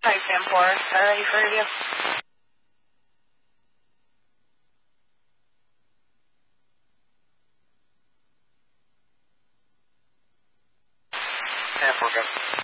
Hi, Sam 4. Ready for review? Sam 4, go.